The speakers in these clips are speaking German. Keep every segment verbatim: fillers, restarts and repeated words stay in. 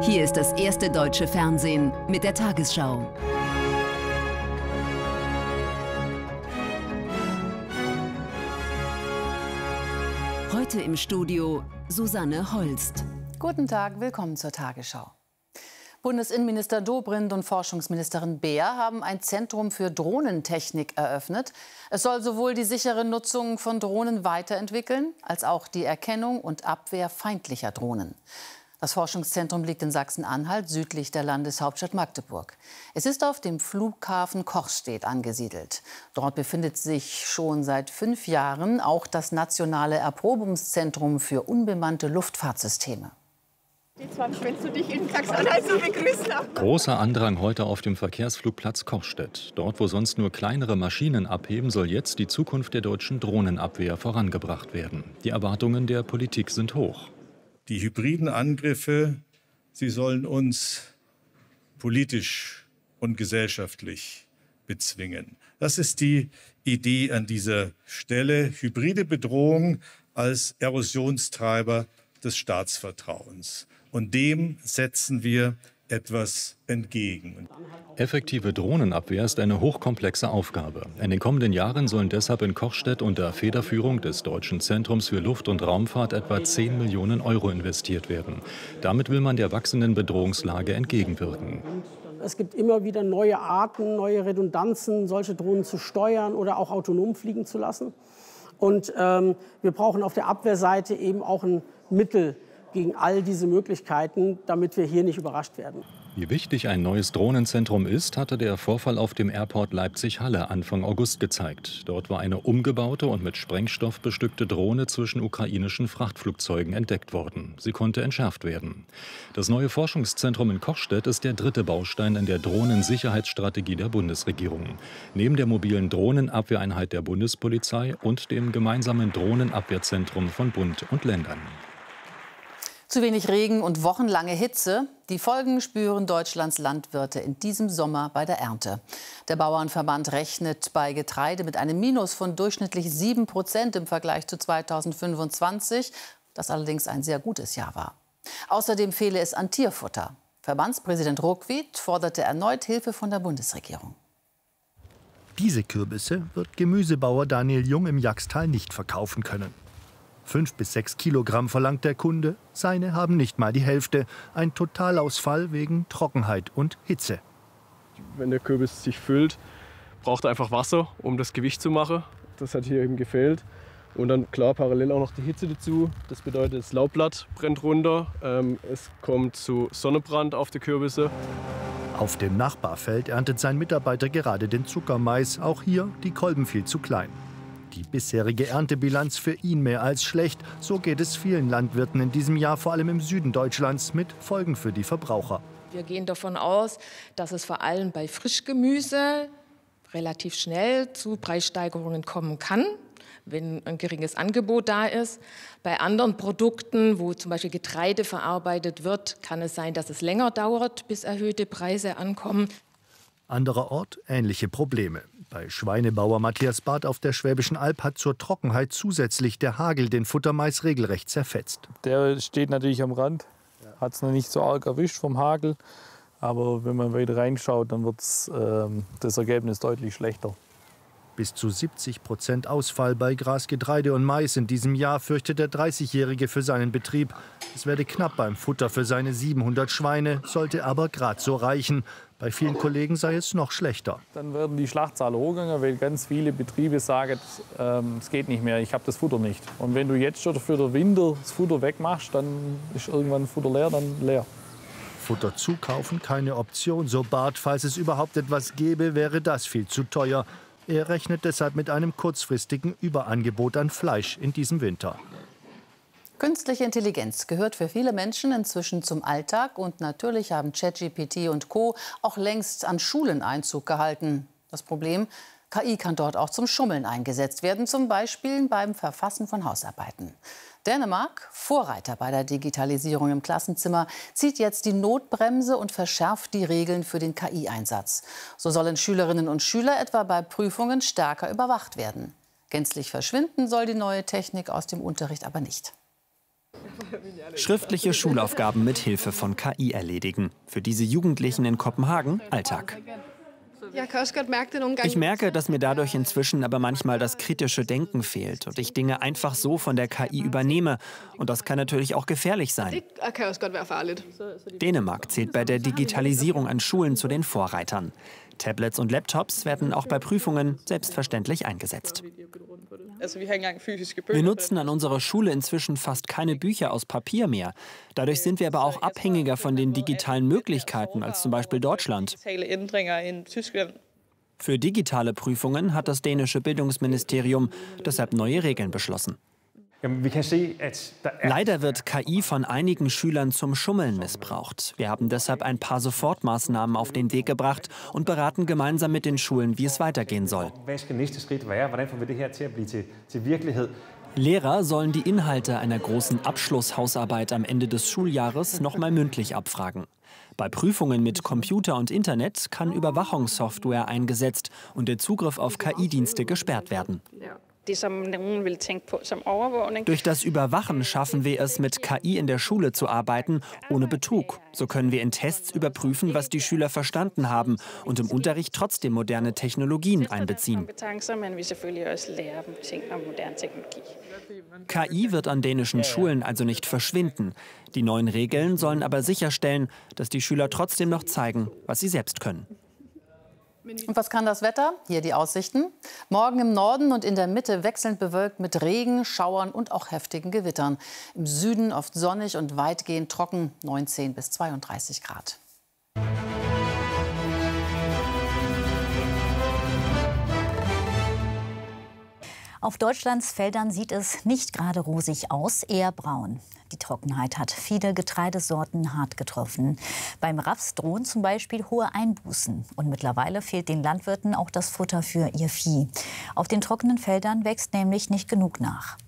Hier ist das erste deutsche Fernsehen mit der Tagesschau. Heute im Studio Susanne Holst. Guten Tag, willkommen zur Tagesschau. Bundesinnenminister Dobrindt und Forschungsministerin Beer haben ein Zentrum für Drohnentechnik eröffnet. Es soll sowohl die sichere Nutzung von Drohnen weiterentwickeln, als auch die Erkennung und Abwehr feindlicher Drohnen. Das Forschungszentrum liegt in Sachsen-Anhalt, südlich der Landeshauptstadt Magdeburg. Es ist auf dem Flughafen Cochstedt angesiedelt. Dort befindet sich schon seit fünf Jahren auch das nationale Erprobungszentrum für unbemannte Luftfahrtsysteme. Wenn du dich in Sachsen-Anhalt so begrüßt hast. Großer Andrang heute auf dem Verkehrsflugplatz Cochstedt. Dort, wo sonst nur kleinere Maschinen abheben, soll jetzt die Zukunft der deutschen Drohnenabwehr vorangebracht werden. Die Erwartungen der Politik sind hoch. Die hybriden Angriffe, sie sollen uns politisch und gesellschaftlich bezwingen. Das ist die Idee an dieser Stelle. Hybride Bedrohung als Erosionstreiber des Staatsvertrauens. Und dem setzen wir etwas entgegen. Effektive Drohnenabwehr ist eine hochkomplexe Aufgabe. In den kommenden Jahren sollen deshalb in Cochstedt unter Federführung des Deutschen Zentrums für Luft- und Raumfahrt etwa zehn Millionen Euro investiert werden. Damit will man der wachsenden Bedrohungslage entgegenwirken. Es gibt immer wieder neue Arten, neue Redundanzen, solche Drohnen zu steuern oder auch autonom fliegen zu lassen. Und ähm, wir brauchen auf der Abwehrseite eben auch ein Mittel gegen all diese Möglichkeiten, damit wir hier nicht überrascht werden. Wie wichtig ein neues Drohnenzentrum ist, hatte der Vorfall auf dem Airport Leipzig-Halle Anfang August gezeigt. Dort war eine umgebaute und mit Sprengstoff bestückte Drohne zwischen ukrainischen Frachtflugzeugen entdeckt worden. Sie konnte entschärft werden. Das neue Forschungszentrum in Cochstedt ist der dritte Baustein in der Drohnensicherheitsstrategie der Bundesregierung. Neben der mobilen Drohnenabwehreinheit der Bundespolizei und dem gemeinsamen Drohnenabwehrzentrum von Bund und Ländern. Zu wenig Regen und wochenlange Hitze. Die Folgen spüren Deutschlands Landwirte in diesem Sommer bei der Ernte. Der Bauernverband rechnet bei Getreide mit einem Minus von durchschnittlich sieben Prozent im Vergleich zu zweitausendfünfundzwanzig, das allerdings ein sehr gutes Jahr war. Außerdem fehle es an Tierfutter. Verbandspräsident Ruckwied forderte erneut Hilfe von der Bundesregierung. Diese Kürbisse wird Gemüsebauer Daniel Jung im Jagstal nicht verkaufen können. Fünf bis sechs Kilogramm verlangt der Kunde, seine haben nicht mal die Hälfte. Ein Totalausfall wegen Trockenheit und Hitze. Wenn der Kürbis sich füllt, braucht er einfach Wasser, um das Gewicht zu machen. Das hat hier eben gefehlt. Und dann klar parallel auch noch die Hitze dazu. Das bedeutet, das Laubblatt brennt runter. Ähm, es kommt zu Sonnenbrand auf die Kürbisse. Auf dem Nachbarfeld erntet sein Mitarbeiter gerade den Zuckermais. Auch hier die Kolben viel zu klein. Die bisherige Erntebilanz für ihn mehr als schlecht. So geht es vielen Landwirten in diesem Jahr, vor allem im Süden Deutschlands, mit Folgen für die Verbraucher. Wir gehen davon aus, dass es vor allem bei Frischgemüse relativ schnell zu Preissteigerungen kommen kann, wenn ein geringes Angebot da ist. Bei anderen Produkten, wo zum Beispiel Getreide verarbeitet wird, kann es sein, dass es länger dauert, bis erhöhte Preise ankommen. Anderer Ort ähnliche Probleme. Bei Schweinebauer Matthias Barth auf der Schwäbischen Alb hat zur Trockenheit zusätzlich der Hagel den Futtermais regelrecht zerfetzt. Der steht natürlich am Rand, hat es noch nicht so arg erwischt vom Hagel. Aber wenn man weiter reinschaut, dann wird ähm, das Ergebnis deutlich schlechter. Bis zu siebzig Prozent Ausfall bei Gras, Getreide und Mais in diesem Jahr fürchtet der dreißigjährige für seinen Betrieb. Es werde knapp beim Futter für seine siebenhundert Schweine, sollte aber gerade so reichen. Bei vielen Kollegen sei es noch schlechter. Dann werden die Schlachtzahlen hochgegangen, weil ganz viele Betriebe sagen, ähm, es geht nicht mehr, ich habe das Futter nicht. Und wenn du jetzt schon für den Winter das Futter wegmachst, dann ist irgendwann das Futter leer, dann leer. Futter zukaufen keine Option, so Barth. Falls es überhaupt etwas gäbe, wäre das viel zu teuer. Er rechnet deshalb mit einem kurzfristigen Überangebot an Fleisch in diesem Winter. Künstliche Intelligenz gehört für viele Menschen inzwischen zum Alltag. Und natürlich haben ChatGPT und Co. auch längst an Schulen Einzug gehalten. Das Problem, K I kann dort auch zum Schummeln eingesetzt werden, zum Beispiel beim Verfassen von Hausarbeiten. Dänemark, Vorreiter bei der Digitalisierung im Klassenzimmer, zieht jetzt die Notbremse und verschärft die Regeln für den K I-Einsatz. So sollen Schülerinnen und Schüler etwa bei Prüfungen stärker überwacht werden. Gänzlich verschwinden soll die neue Technik aus dem Unterricht aber nicht. Schriftliche Schulaufgaben mit Hilfe von K I erledigen. Für diese Jugendlichen in Kopenhagen Alltag. Ich merke, dass mir dadurch inzwischen aber manchmal das kritische Denken fehlt und ich Dinge einfach so von der K I übernehme. Und das kann natürlich auch gefährlich sein. Dänemark zählt bei der Digitalisierung an Schulen zu den Vorreitern. Tablets und Laptops werden auch bei Prüfungen selbstverständlich eingesetzt. Wir nutzen an unserer Schule inzwischen fast keine Bücher aus Papier mehr. Dadurch sind wir aber auch abhängiger von den digitalen Möglichkeiten als zum Beispiel Deutschland. Für digitale Prüfungen hat das dänische Bildungsministerium deshalb neue Regeln beschlossen. Leider wird K I von einigen Schülern zum Schummeln missbraucht. Wir haben deshalb ein paar Sofortmaßnahmen auf den Weg gebracht und beraten gemeinsam mit den Schulen, wie es weitergehen soll. Lehrer sollen die Inhalte einer großen Abschlusshausarbeit am Ende des Schuljahres noch mal mündlich abfragen. Bei Prüfungen mit Computer und Internet kann Überwachungssoftware eingesetzt und der Zugriff auf K I-Dienste gesperrt werden. Durch das Überwachen schaffen wir es, mit K I in der Schule zu arbeiten, ohne Betrug. So können wir in Tests überprüfen, was die Schüler verstanden haben und im Unterricht trotzdem moderne Technologien einbeziehen. K I wird an dänischen Schulen also nicht verschwinden. Die neuen Regeln sollen aber sicherstellen, dass die Schüler trotzdem noch zeigen, was sie selbst können. Und was kann das Wetter? Hier die Aussichten. Morgen im Norden und in der Mitte wechselnd bewölkt mit Regen, Schauern und auch heftigen Gewittern. Im Süden oft sonnig und weitgehend trocken, neunzehn bis zweiunddreißig Grad. Auf Deutschlands Feldern sieht es nicht gerade rosig aus, eher braun. Die Trockenheit hat viele Getreidesorten hart getroffen. Beim Raps drohen zum Beispiel hohe Einbußen. Und mittlerweile fehlt den Landwirten auch das Futter für ihr Vieh. Auf den trockenen Feldern wächst nämlich nicht genug nach.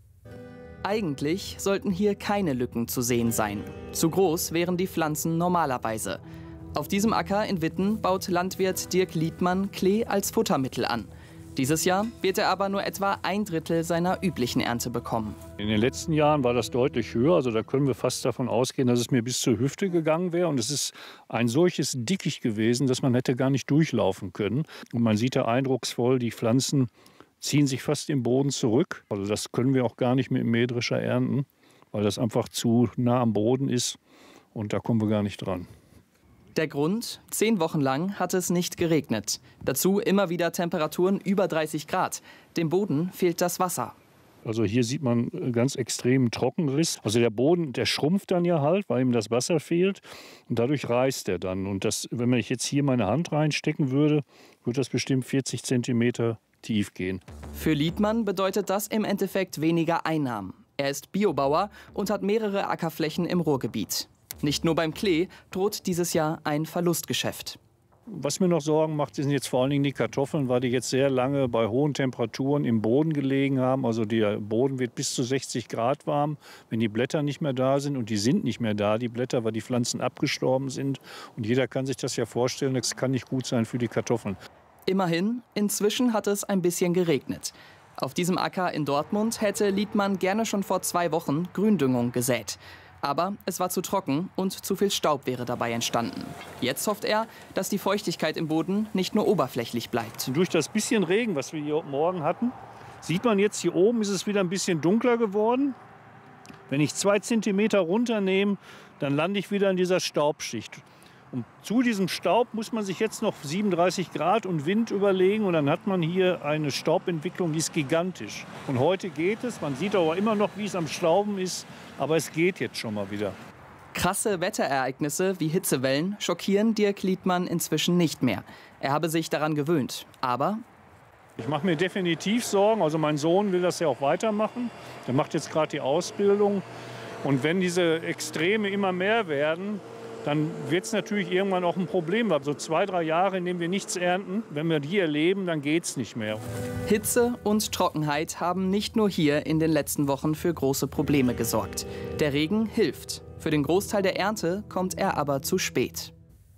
Eigentlich sollten hier keine Lücken zu sehen sein. Zu groß wären die Pflanzen normalerweise. Auf diesem Acker in Witten baut Landwirt Dirk Liedmann Klee als Futtermittel an. Dieses Jahr wird er aber nur etwa ein Drittel seiner üblichen Ernte bekommen. In den letzten Jahren war das deutlich höher. Also da können wir fast davon ausgehen, dass es mir bis zur Hüfte gegangen wäre. Und es ist ein solches Dickicht gewesen, dass man hätte gar nicht durchlaufen können. Und man sieht da eindrucksvoll, die Pflanzen ziehen sich fast im Boden zurück. Also das können wir auch gar nicht mit Mähdrescher ernten, weil das einfach zu nah am Boden ist. Und da kommen wir gar nicht dran. Der Grund? Zehn Wochen lang hat es nicht geregnet. Dazu immer wieder Temperaturen über dreißig Grad. Dem Boden fehlt das Wasser. Also hier sieht man ganz extremen Trockenriss. Also der Boden, der schrumpft dann ja halt, weil ihm das Wasser fehlt. Und dadurch reißt er dann. Und das, wenn ich jetzt hier meine Hand reinstecken würde, würde das bestimmt vierzig Zentimeter tief gehen. Für Liedmann bedeutet das im Endeffekt weniger Einnahmen. Er ist Biobauer und hat mehrere Ackerflächen im Ruhrgebiet. Nicht nur beim Klee droht dieses Jahr ein Verlustgeschäft. Was mir noch Sorgen macht, sind jetzt vor allen Dingen die Kartoffeln, weil die jetzt sehr lange bei hohen Temperaturen im Boden gelegen haben. Also der Boden wird bis zu sechzig Grad warm, wenn die Blätter nicht mehr da sind. Und die sind nicht mehr da, die Blätter, weil die Pflanzen abgestorben sind. Und jeder kann sich das ja vorstellen, das kann nicht gut sein für die Kartoffeln. Immerhin, inzwischen hat es ein bisschen geregnet. Auf diesem Acker in Dortmund hätte Liedmann gerne schon vor zwei Wochen Gründüngung gesät. Aber es war zu trocken und zu viel Staub wäre dabei entstanden. Jetzt hofft er, dass die Feuchtigkeit im Boden nicht nur oberflächlich bleibt. Durch das bisschen Regen, was wir hier morgen hatten, sieht man jetzt, hier oben ist es wieder ein bisschen dunkler geworden. Wenn ich zwei Zentimeter runternehme, dann lande ich wieder in dieser Staubschicht. Und zu diesem Staub muss man sich jetzt noch siebenunddreißig Grad und Wind überlegen. Und dann hat man hier eine Staubentwicklung, die ist gigantisch. Und heute geht es. Man sieht aber immer noch, wie es am Stauben ist. Aber es geht jetzt schon mal wieder. Krasse Wetterereignisse wie Hitzewellen schockieren Dirk Liedmann inzwischen nicht mehr. Er habe sich daran gewöhnt. Aber ich mache mir definitiv Sorgen. Also mein Sohn will das ja auch weitermachen. Der macht jetzt gerade die Ausbildung. Und wenn diese Extreme immer mehr werden, dann wird es natürlich irgendwann auch ein Problem. So zwei, drei Jahre, in denen wir nichts ernten, wenn wir die erleben, dann geht es nicht mehr. Hitze und Trockenheit haben nicht nur hier in den letzten Wochen für große Probleme gesorgt. Der Regen hilft. Für den Großteil der Ernte kommt er aber zu spät.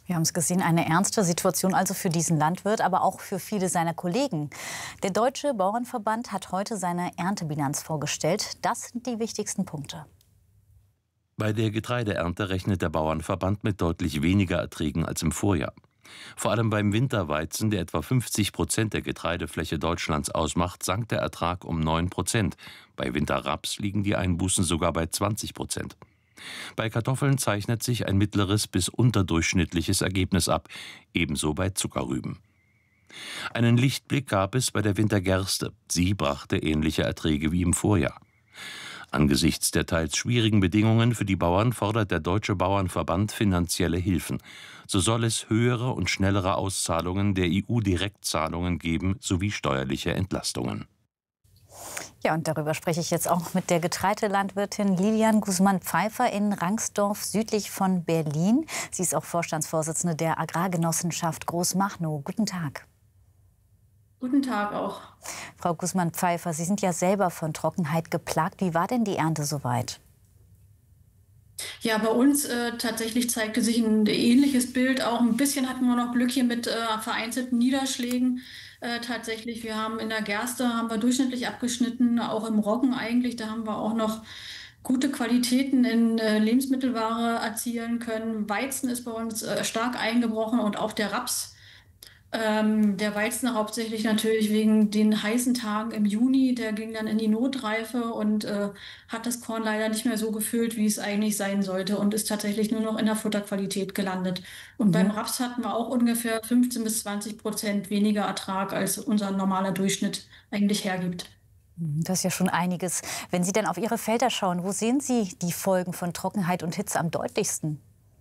Wir haben es gesehen, eine ernste Situation also für diesen Landwirt, aber auch für viele seiner Kollegen. Der Deutsche Bauernverband hat heute seine Erntebilanz vorgestellt. Das sind die wichtigsten Punkte. Bei der Getreideernte rechnet der Bauernverband mit deutlich weniger Erträgen als im Vorjahr. Vor allem beim Winterweizen, der etwa fünfzig Prozent der Getreidefläche Deutschlands ausmacht, sank der Ertrag um neun Prozent. Bei Winterraps liegen die Einbußen sogar bei zwanzig Prozent. Bei Kartoffeln zeichnet sich ein mittleres bis unterdurchschnittliches Ergebnis ab, ebenso bei Zuckerrüben. Einen Lichtblick gab es bei der Wintergerste. Sie brachte ähnliche Erträge wie im Vorjahr. Angesichts der teils schwierigen Bedingungen für die Bauern fordert der Deutsche Bauernverband finanzielle Hilfen. So soll es höhere und schnellere Auszahlungen der E U-Direktzahlungen geben sowie steuerliche Entlastungen. Ja, und darüber spreche ich jetzt auch mit der Getreidelandwirtin Lilian Guzman-Pfeiffer in Rangsdorf südlich von Berlin. Sie ist auch Vorstandsvorsitzende der Agrargenossenschaft Großmachnow. Guten Tag. Guten Tag auch. Frau Guzman-Pfeiffer, Sie sind ja selber von Trockenheit geplagt. Wie war denn die Ernte soweit? Ja, bei uns äh, tatsächlich zeigte sich ein ähnliches Bild. Auch ein bisschen hatten wir noch Glück hier mit äh, vereinzelten Niederschlägen. Äh, tatsächlich, wir haben in der Gerste haben wir durchschnittlich abgeschnitten, auch im Roggen eigentlich. Da haben wir auch noch gute Qualitäten in äh, Lebensmittelware erzielen können. Weizen ist bei uns äh, stark eingebrochen und auch der Raps. Ähm, der Weizen hauptsächlich natürlich wegen den heißen Tagen im Juni, der ging dann in die Notreife und äh, hat das Korn leider nicht mehr so gefüllt, wie es eigentlich sein sollte und ist tatsächlich nur noch in der Futterqualität gelandet. Und mhm. beim Raps hatten wir auch ungefähr fünfzehn bis zwanzig Prozent weniger Ertrag, als unser normaler Durchschnitt eigentlich hergibt. Das ist ja schon einiges. Wenn Sie dann auf Ihre Felder schauen, wo sehen Sie die Folgen von Trockenheit und Hitze am deutlichsten?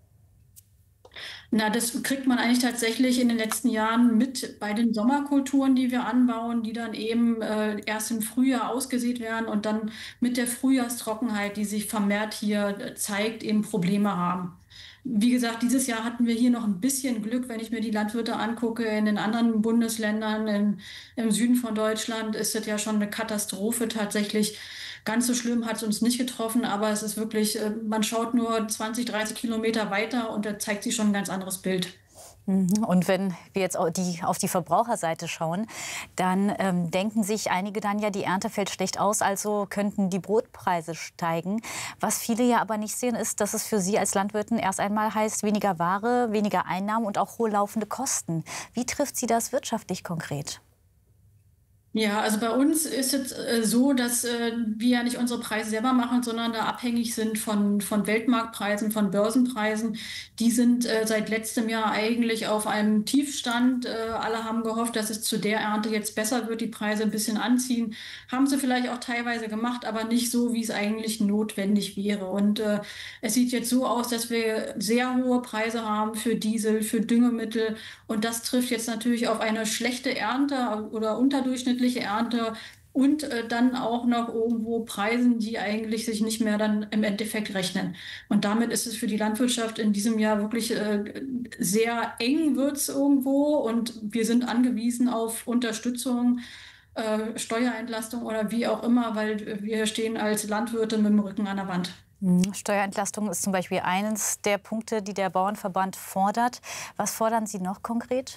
Na, das kriegt man eigentlich tatsächlich in den letzten Jahren mit bei den Sommerkulturen, die wir anbauen, die dann eben äh, erst im Frühjahr ausgesät werden und dann mit der Frühjahrstrockenheit, die sich vermehrt hier äh, zeigt, eben Probleme haben. Wie gesagt, dieses Jahr hatten wir hier noch ein bisschen Glück, wenn ich mir die Landwirte angucke. In den anderen Bundesländern, in, im Süden von Deutschland ist das ja schon eine Katastrophe tatsächlich. Ganz so schlimm hat es uns nicht getroffen, aber es ist wirklich, man schaut nur zwanzig, dreißig Kilometer weiter und da zeigt sich schon ein ganz anderes Bild. Und wenn wir jetzt auf die, auf die Verbraucherseite schauen, dann ähm, denken sich einige dann ja, die Ernte fällt schlecht aus, also könnten die Brotpreise steigen. Was viele ja aber nicht sehen, ist, dass es für Sie als Landwirtin erst einmal heißt, weniger Ware, weniger Einnahmen und auch hohe laufende Kosten. Wie trifft Sie das wirtschaftlich konkret? Ja, also bei uns ist es äh, so, dass äh, wir ja nicht unsere Preise selber machen, sondern da abhängig sind von, von Weltmarktpreisen, von Börsenpreisen. Die sind äh, seit letztem Jahr eigentlich auf einem Tiefstand. Äh, alle haben gehofft, dass es zu der Ernte jetzt besser wird, die Preise ein bisschen anziehen. Haben sie vielleicht auch teilweise gemacht, aber nicht so, wie es eigentlich notwendig wäre. Und äh, es sieht jetzt so aus, dass wir sehr hohe Preise haben für Diesel, für Düngemittel. Und das trifft jetzt natürlich auf eine schlechte Ernte oder unterdurchschnittliche Ernte und äh, dann auch noch irgendwo Preisen, die eigentlich sich nicht mehr dann im Endeffekt rechnen. Und damit ist es für die Landwirtschaft in diesem Jahr wirklich äh, sehr eng wird's irgendwo und wir sind angewiesen auf Unterstützung, äh, Steuerentlastung oder wie auch immer, weil wir stehen als Landwirte mit dem Rücken an der Wand. Steuerentlastung ist zum Beispiel eines der Punkte, die der Bauernverband fordert. Was fordern Sie noch konkret?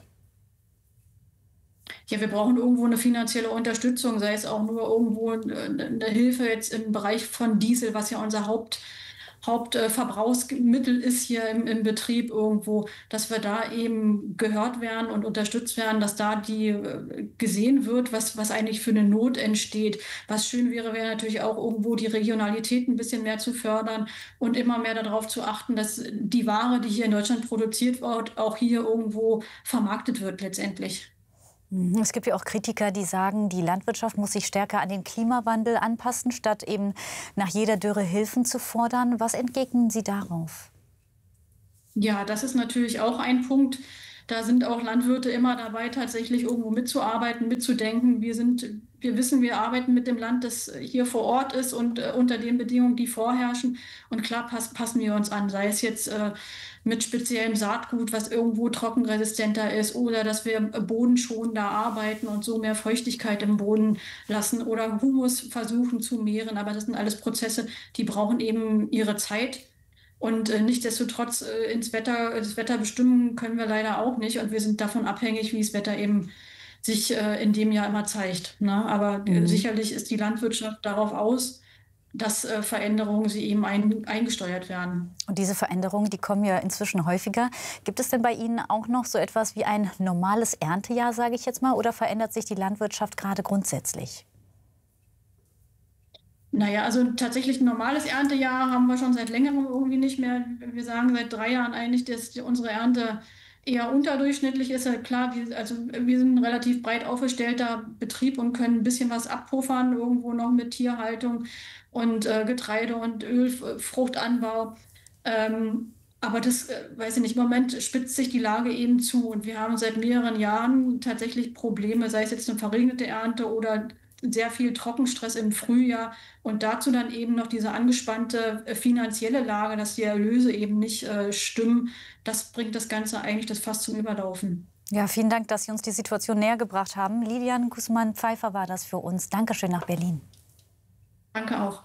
Ja, wir brauchen irgendwo eine finanzielle Unterstützung, sei es auch nur irgendwo eine Hilfe jetzt im Bereich von Diesel, was ja unser Haupt, Hauptverbrauchsmittel ist hier im, im Betrieb irgendwo, dass wir da eben gehört werden und unterstützt werden, dass da die gesehen wird, was, was eigentlich für eine Not entsteht. Was schön wäre, wäre natürlich auch irgendwo die Regionalität ein bisschen mehr zu fördern und immer mehr darauf zu achten, dass die Ware, die hier in Deutschland produziert wird, auch hier irgendwo vermarktet wird letztendlich. Es gibt ja auch Kritiker, die sagen, die Landwirtschaft muss sich stärker an den Klimawandel anpassen, statt eben nach jeder Dürre Hilfen zu fordern. Was entgegnen Sie darauf? Ja, das ist natürlich auch ein Punkt. Da sind auch Landwirte immer dabei, tatsächlich irgendwo mitzuarbeiten, mitzudenken. Wir sind, wir wissen, wir arbeiten mit dem Land, das hier vor Ort ist und äh, unter den Bedingungen, die vorherrschen. Und klar pass, passen wir uns an, sei es jetzt äh, mit speziellem Saatgut, was irgendwo trockenresistenter ist, oder dass wir bodenschonender arbeiten und so mehr Feuchtigkeit im Boden lassen oder Humus versuchen zu mehren. Aber das sind alles Prozesse, die brauchen eben ihre Zeit. Und äh, nichtsdestotrotz äh, ins Wetter, das Wetter bestimmen können wir leider auch nicht. Und wir sind davon abhängig, wie das Wetter eben sich äh, in dem Jahr immer zeigt. Ne? Aber äh, Mhm. sicherlich ist die Landwirtschaft darauf aus, dass äh, Veränderungen sie eben ein, eingesteuert werden. Und diese Veränderungen, die kommen ja inzwischen häufiger. Gibt es denn bei Ihnen auch noch so etwas wie ein normales Erntejahr, sage ich jetzt mal, oder verändert sich die Landwirtschaft gerade grundsätzlich? Naja, also tatsächlich ein normales Erntejahr haben wir schon seit längerem irgendwie nicht mehr. Wir sagen seit drei Jahren eigentlich, dass die- unsere Ernte eher unterdurchschnittlich ist. Ja, klar, wir, also wir sind ein relativ breit aufgestellter Betrieb und können ein bisschen was abpuffern, irgendwo noch mit Tierhaltung und äh, Getreide und Ölfruchtanbau. Ähm, aber das, äh, weiß ich nicht, im Moment spitzt sich die Lage eben zu und wir haben seit mehreren Jahren tatsächlich Probleme, sei es jetzt eine verregnete Ernte oder sehr viel Trockenstress im Frühjahr und dazu dann eben noch diese angespannte äh, finanzielle Lage, dass die Erlöse eben nicht äh, stimmen. Das bringt das Ganze eigentlich das Fass zum Überlaufen. Ja, vielen Dank, dass Sie uns die Situation näher gebracht haben. Lilian Guzman-Pfeiffer war das für uns. Dankeschön nach Berlin. Danke auch.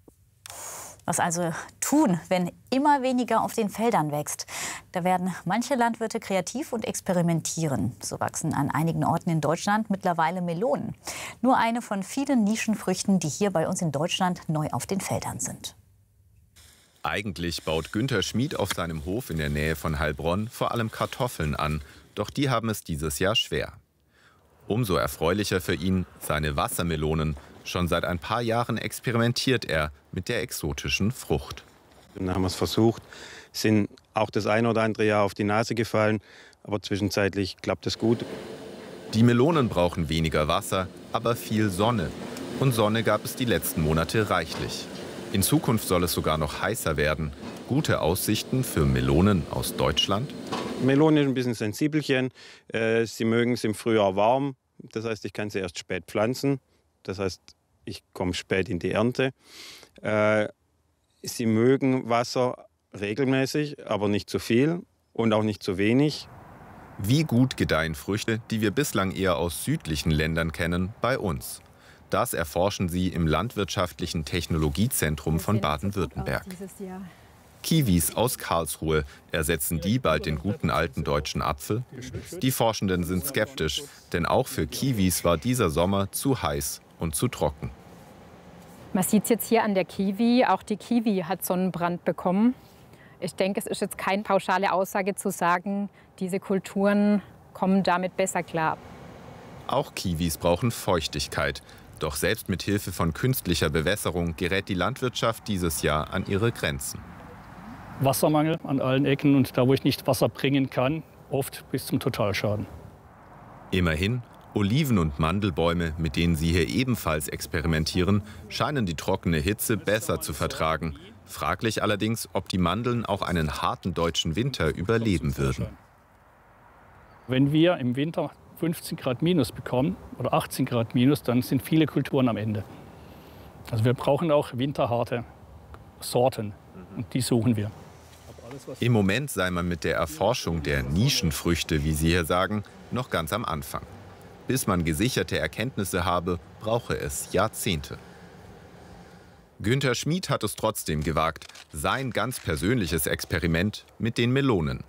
Was also tun, wenn immer weniger auf den Feldern wächst? Da werden manche Landwirte kreativ und experimentieren. So wachsen an einigen Orten in Deutschland mittlerweile Melonen. Nur eine von vielen Nischenfrüchten, die hier bei uns in Deutschland neu auf den Feldern sind. Eigentlich baut Günter Schmid auf seinem Hof in der Nähe von Heilbronn vor allem Kartoffeln an. Doch die haben es dieses Jahr schwer. Umso erfreulicher für ihn seine Wassermelonen. Schon seit ein paar Jahren experimentiert er mit der exotischen Frucht. Dann haben wir es versucht, sind auch das ein oder andere Jahr auf die Nase gefallen, aber zwischenzeitlich klappt es gut. Die Melonen brauchen weniger Wasser, aber viel Sonne. Und Sonne gab es die letzten Monate reichlich. In Zukunft soll es sogar noch heißer werden. Gute Aussichten für Melonen aus Deutschland? Melonen ist ein bisschen sensibelchen. Äh, sie mögen es im Frühjahr warm. Das heißt, ich kann sie erst spät pflanzen. Das heißt, ich komme spät in die Ernte. Äh, sie mögen Wasser regelmäßig, aber nicht zu viel und auch nicht zu wenig. Wie gut gedeihen Früchte, die wir bislang eher aus südlichen Ländern kennen, bei uns? Das erforschen sie im Landwirtschaftlichen Technologiezentrum von Baden-Württemberg. Kiwis aus Karlsruhe, ersetzen die bald den guten alten deutschen Apfel? Die Forschenden sind skeptisch, denn auch für Kiwis war dieser Sommer zu heiß und zu trocken. Man sieht es jetzt hier an der Kiwi, auch die Kiwi hat Sonnenbrand bekommen. Ich denke, es ist jetzt keine pauschale Aussage zu sagen, diese Kulturen kommen damit besser klar. Auch Kiwis brauchen Feuchtigkeit. Doch selbst mit Hilfe von künstlicher Bewässerung gerät die Landwirtschaft dieses Jahr an ihre Grenzen. Wassermangel an allen Ecken und da, wo ich nicht Wasser bringen kann, oft bis zum Totalschaden. Immerhin, Oliven- und Mandelbäume, mit denen sie hier ebenfalls experimentieren, scheinen die trockene Hitze besser zu vertragen. Fraglich allerdings, ob die Mandeln auch einen harten deutschen Winter überleben würden. Wenn wir im Winter fünfzehn Grad minus bekommen oder achtzehn Grad minus, dann sind viele Kulturen am Ende. Also wir brauchen auch winterharte Sorten und die suchen wir. Im Moment sei man mit der Erforschung der Nischenfrüchte, wie Sie hier sagen, noch ganz am Anfang. Bis man gesicherte Erkenntnisse habe, brauche es Jahrzehnte. Günter Schmid hat es trotzdem gewagt, sein ganz persönliches Experiment mit den Melonen.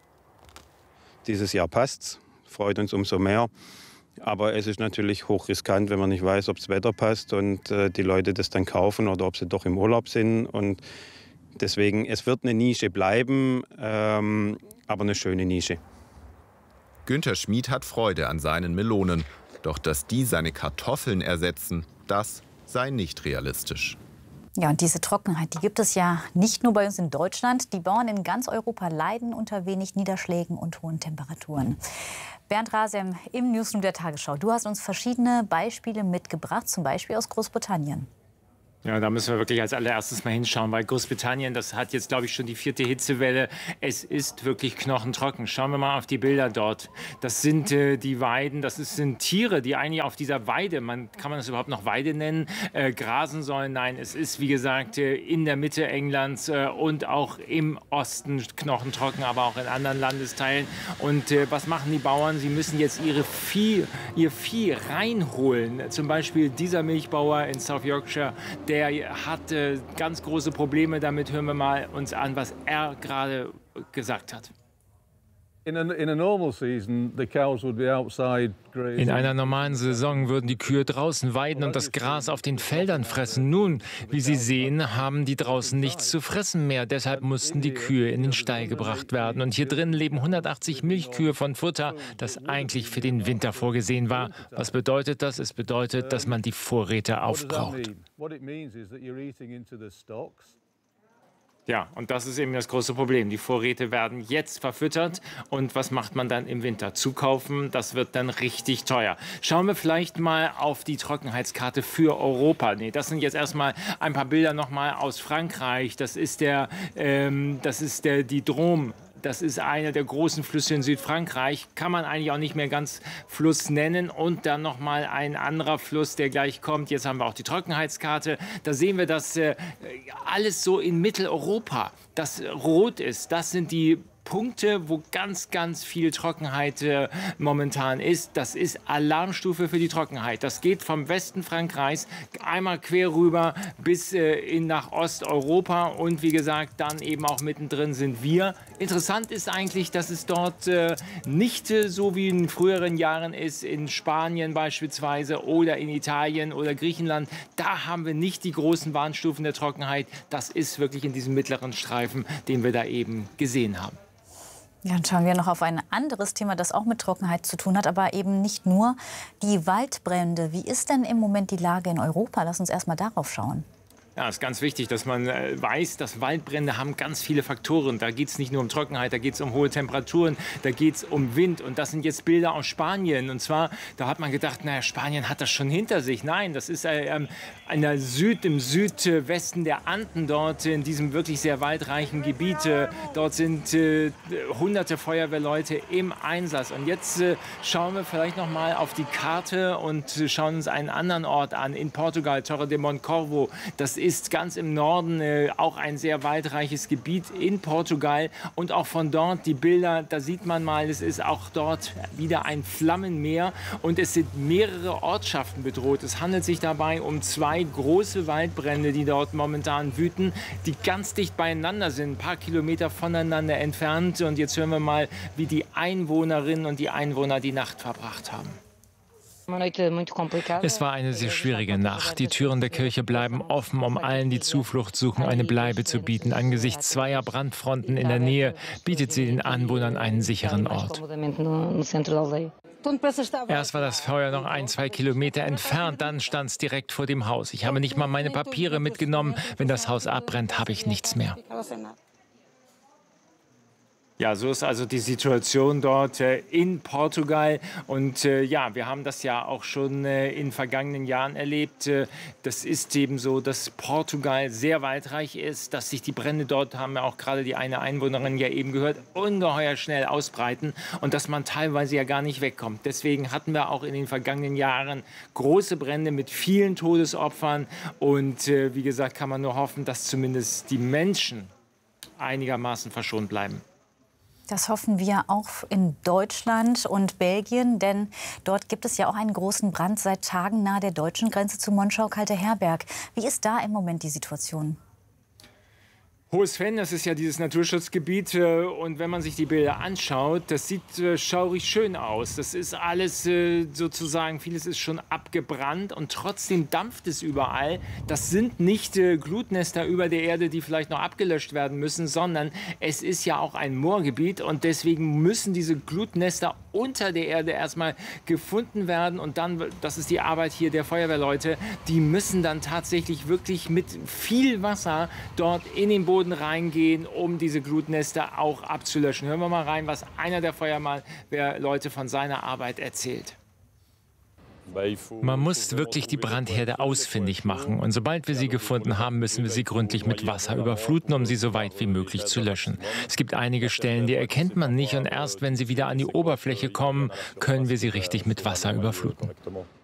Dieses Jahr passt's, freut uns umso mehr. Aber es ist natürlich hochriskant, wenn man nicht weiß, ob das Wetter passt und äh, die Leute das dann kaufen oder ob sie doch im Urlaub sind. Und deswegen, es wird eine Nische bleiben, ähm, aber eine schöne Nische. Günter Schmid hat Freude an seinen Melonen. Doch dass die seine Kartoffeln ersetzen, das sei nicht realistisch. Ja, und diese Trockenheit, die gibt es ja nicht nur bei uns in Deutschland. Die Bauern in ganz Europa leiden unter wenig Niederschlägen und hohen Temperaturen. Bernd Rasem im Newsroom der Tagesschau. Du hast uns verschiedene Beispiele mitgebracht, zum Beispiel aus Großbritannien. Ja, da müssen wir wirklich als allererstes mal hinschauen, weil Großbritannien, das hat jetzt, glaube ich, schon die vierte Hitzewelle. Es ist wirklich knochentrocken. Schauen wir mal auf die Bilder dort. Das sind äh, die Weiden, das ist, sind Tiere, die eigentlich auf dieser Weide, man, kann man das überhaupt noch Weide nennen, äh, grasen sollen. Nein, es ist, wie gesagt, äh, in der Mitte Englands äh, und auch im Osten knochentrocken, aber auch in anderen Landesteilen. Und äh, was machen die Bauern? Sie müssen jetzt ihre Vieh, ihr Vieh reinholen. Zum Beispiel dieser Milchbauer in South Yorkshire, der der hatte ganz große Probleme damit. Hören wir mal uns an, was er gerade gesagt hat. In einer normalen Saison würden die Kühe draußen weiden und das Gras auf den Feldern fressen. Nun, wie Sie sehen, haben die draußen nichts zu fressen mehr. Deshalb mussten die Kühe in den Stall gebracht werden. Und hier drin leben hundertachtzig Milchkühe von Futter, das eigentlich für den Winter vorgesehen war. Was bedeutet das? Es bedeutet, dass man die Vorräte aufbraucht. Ja, und das ist eben das große Problem. Die Vorräte werden jetzt verfüttert. Und was macht man dann im Winter? Zukaufen, das wird dann richtig teuer. Schauen wir vielleicht mal auf die Trockenheitskarte für Europa. Nee, das sind jetzt erstmal ein paar Bilder noch mal aus Frankreich. Das ist, der, ähm, das ist der, die Drôme. Das ist einer der großen Flüsse in Südfrankreich. Kann man eigentlich auch nicht mehr ganz Fluss nennen. Und dann noch mal ein anderer Fluss, der gleich kommt. Jetzt haben wir auch die Trockenheitskarte. Da sehen wir, dass äh, alles so in Mitteleuropa, das rot ist. Das sind die Punkte, wo ganz, ganz viel Trockenheit äh, momentan ist. Das ist Alarmstufe für die Trockenheit. Das geht vom Westen Frankreichs einmal quer rüber bis äh, in nach Osteuropa. Und wie gesagt, dann eben auch mittendrin sind wir. Interessant ist eigentlich, dass es dort äh, nicht äh, so wie in früheren Jahren ist, in Spanien beispielsweise oder in Italien oder Griechenland. Da haben wir nicht die großen Warnstufen der Trockenheit. Das ist wirklich in diesem mittleren Streifen, den wir da eben gesehen haben. Ja, dann schauen wir noch auf ein anderes Thema, das auch mit Trockenheit zu tun hat, aber eben nicht nur die Waldbrände. Wie ist denn im Moment die Lage in Europa? Lass uns erst mal darauf schauen. Ja, es ist ganz wichtig, dass man äh, weiß, dass Waldbrände haben ganz viele Faktoren. Da geht es nicht nur um Trockenheit, da geht es um hohe Temperaturen, da geht es um Wind. Und das sind jetzt Bilder aus Spanien. Und zwar, da hat man gedacht, naja, Spanien hat das schon hinter sich. Nein, das ist äh, in der Süd, im Südwesten der Anden, dort in diesem wirklich sehr waldreichen Gebiet. Äh, dort sind äh, hunderte Feuerwehrleute im Einsatz. Und jetzt äh, schauen wir vielleicht noch mal auf die Karte und äh, schauen uns einen anderen Ort an, in Portugal, Torre de Moncorvo. Das ist ganz im Norden äh, auch ein sehr waldreiches Gebiet in Portugal. Und auch von dort die Bilder, da sieht man mal, es ist auch dort wieder ein Flammenmeer. Und es sind mehrere Ortschaften bedroht. Es handelt sich dabei um zwei große Waldbrände, die dort momentan wüten, die ganz dicht beieinander sind, ein paar Kilometer voneinander entfernt. Und jetzt hören wir mal, wie die Einwohnerinnen und die Einwohner die Nacht verbracht haben. Es war eine sehr schwierige Nacht. Die Türen der Kirche bleiben offen, um allen, die Zuflucht suchen, eine Bleibe zu bieten. Angesichts zweier Brandfronten in der Nähe bietet sie den Anwohnern einen sicheren Ort. Erst war das Feuer noch ein, zwei Kilometer entfernt, dann stand es direkt vor dem Haus. Ich habe nicht mal meine Papiere mitgenommen. Wenn das Haus abbrennt, habe ich nichts mehr. Ja, so ist also die Situation dort äh, in Portugal. Und äh, ja, wir haben das ja auch schon äh, in vergangenen Jahren erlebt. Äh, das ist eben so, dass Portugal sehr waldreich ist, dass sich die Brände dort, haben ja auch gerade die eine Einwohnerin ja eben gehört, ungeheuer schnell ausbreiten und dass man teilweise ja gar nicht wegkommt. Deswegen hatten wir auch in den vergangenen Jahren große Brände mit vielen Todesopfern. Und äh, wie gesagt, kann man nur hoffen, dass zumindest die Menschen einigermaßen verschont bleiben. Das hoffen wir auch in Deutschland und Belgien, denn dort gibt es ja auch einen großen Brand seit Tagen nahe der deutschen Grenze zu Monschau-Kalteherberg. Wie ist da im Moment die Situation? Hohes Fenn, das ist ja dieses Naturschutzgebiet. Und wenn man sich die Bilder anschaut, das sieht schaurig schön aus. Das ist alles sozusagen, vieles ist schon abgebrannt und trotzdem dampft es überall. Das sind nicht Glutnester über der Erde, die vielleicht noch abgelöscht werden müssen, sondern es ist ja auch ein Moorgebiet und deswegen müssen diese Glutnester unter der Erde erstmal gefunden werden. Und dann, das ist die Arbeit hier der Feuerwehrleute, die müssen dann tatsächlich wirklich mit viel Wasser dort in den Boden reingehen, um diese Glutnester auch abzulöschen. Hören wir mal rein, was einer der Feuerwehrleute von seiner Arbeit erzählt. Man muss wirklich die Brandherde ausfindig machen. Und sobald wir sie gefunden haben, müssen wir sie gründlich mit Wasser überfluten, um sie so weit wie möglich zu löschen. Es gibt einige Stellen, die erkennt man nicht. Und erst wenn sie wieder an die Oberfläche kommen, können wir sie richtig mit Wasser überfluten.